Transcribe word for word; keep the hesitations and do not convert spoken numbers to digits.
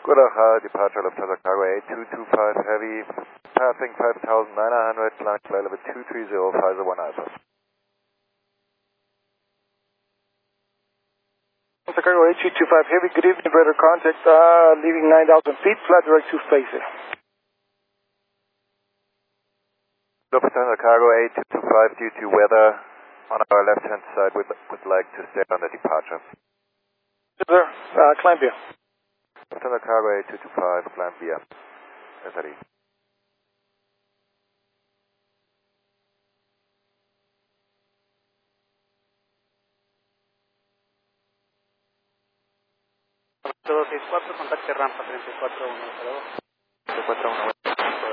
Guadalajara, departure Lufthansa Cargo eight two two five Heavy, passing five thousand nine hundred, climb flight level two three zero, Pfizer one Alpha. Lufthansa Cargo eight two two five Heavy, good evening, radar contact, uh, leaving nine thousand feet, flight direct to Spacer. Lufthansa Cargo eight two two five, due to weather on our left-hand side, would, would like to stay on the departure. Sir, uh, climb via. Lufthansa Cargo eight two two five, climb via S R E. doscientos sesenta y cuatro, contacte rampa treinta y cuatro uno cero dos. treinta y cuatro uno.